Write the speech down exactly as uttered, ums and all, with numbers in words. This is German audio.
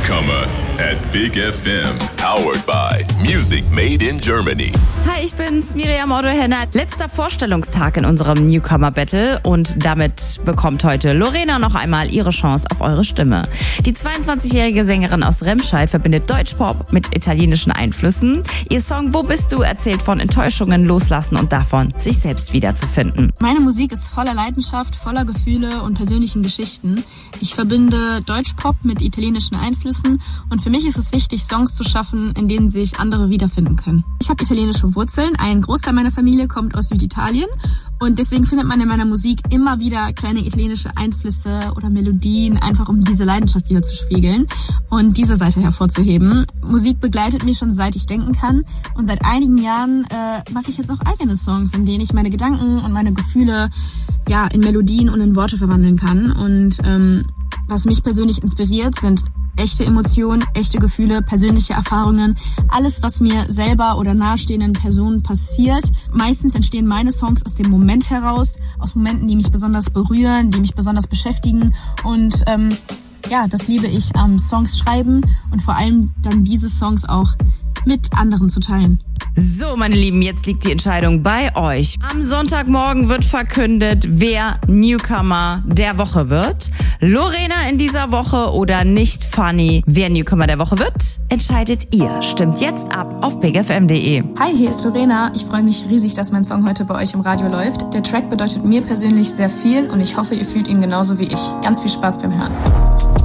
Newcomer at Big F M. Powered by Music Made in Germany. Hi, ich bin's, Miriam Otto-Henner. Letzter Vorstellungstag in unserem Newcomer-Battle und damit bekommt heute Lorena noch einmal ihre Chance auf eure Stimme. Die zweiundzwanzigjährige Sängerin aus Remscheid verbindet Deutschpop mit italienischen Einflüssen. Ihr Song Wo bist du erzählt von Enttäuschungen, Loslassen und davon, sich selbst wiederzufinden. Meine Musik ist voller Leidenschaft, voller Gefühle und persönlichen Geschichten. Ich verbinde Deutschpop mit italienischen Einflüssen und für mich ist es wichtig, Songs zu schaffen, in denen sich andere wiederfinden können. Ich habe italienische Wurzeln, ein Großteil meiner Familie kommt aus Süditalien und deswegen findet man in meiner Musik immer wieder kleine italienische Einflüsse oder Melodien, einfach um diese Leidenschaft wieder zu spiegeln und diese Seite hervorzuheben. Musik begleitet mich schon seit ich denken kann und seit einigen Jahren äh, mache ich jetzt auch eigene Songs, in denen ich meine Gedanken und meine Gefühle ja in Melodien und in Worte verwandeln kann. Und ähm, was mich persönlich inspiriert, sind echte Emotionen, echte Gefühle, persönliche Erfahrungen, alles, was mir selber oder nahestehenden Personen passiert. Meistens entstehen meine Songs aus dem Moment heraus, aus Momenten, die mich besonders berühren, die mich besonders beschäftigen und ähm, ja, das liebe ich am Songs schreiben und vor allem dann diese Songs auch mit anderen zu teilen. So, meine Lieben, jetzt liegt die Entscheidung bei euch. Am Sonntagmorgen wird verkündet, wer Newcomer der Woche wird. Lorena in dieser Woche oder nicht Funny. Wer Newcomer der Woche wird, entscheidet ihr. Stimmt jetzt ab auf big f m punkt d e. Hi, hier ist Lorena. Ich freue mich riesig, dass mein Song heute bei euch im Radio läuft. Der Track bedeutet mir persönlich sehr viel und ich hoffe, ihr fühlt ihn genauso wie ich. Ganz viel Spaß beim Hören.